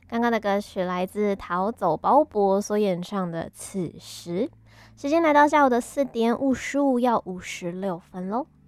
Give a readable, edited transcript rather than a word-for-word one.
刚刚的歌曲来自逃走鲍勃所演唱的《此时》。时间来到下午的4:55，要56分喽。